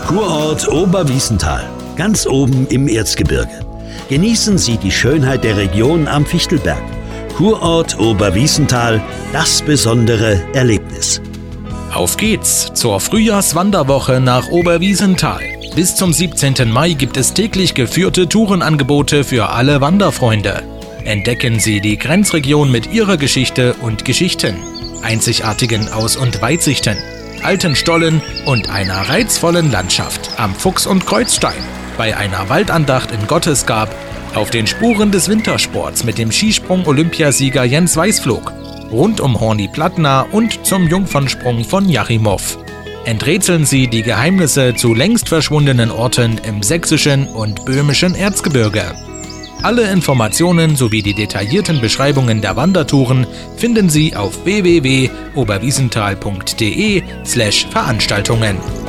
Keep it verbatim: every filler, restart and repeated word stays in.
Kurort Oberwiesenthal, ganz oben im Erzgebirge. Genießen Sie die Schönheit der Region am Fichtelberg. Kurort Oberwiesenthal, das besondere Erlebnis. Auf geht's zur Frühjahrswanderwoche nach Oberwiesenthal. Bis zum siebzehnten Mai gibt es täglich geführte Tourenangebote für alle Wanderfreunde. Entdecken Sie die Grenzregion mit ihrer Geschichte und Geschichten, einzigartigen Aus- und Weitsichten, alten Stollen und einer reizvollen Landschaft am Fuchs- und Kreuzstein, bei einer Waldandacht in Gottesgab, auf den Spuren des Wintersports mit dem Skisprung-Olympiasieger Jens Weißflog, rund um Horni-Plattner und zum Jungfernsprung von Jachimow. Enträtseln Sie die Geheimnisse zu längst verschwundenen Orten im sächsischen und böhmischen Erzgebirge. Alle Informationen sowie die detaillierten Beschreibungen der Wandertouren finden Sie auf w w w punkt oberwiesenthal punkt d e slash Veranstaltungen.